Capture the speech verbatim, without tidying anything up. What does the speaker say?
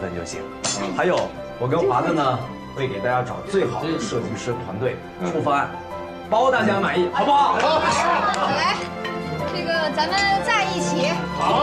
分就行。还有，我跟华子呢会给大家找最好的设计师团队出方案，包大家满意，好不好？ 来，这个咱们在一起。 好。